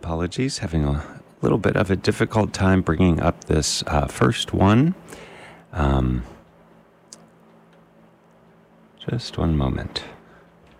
Apologies, having a little bit of a difficult time bringing up this first one. Just one moment.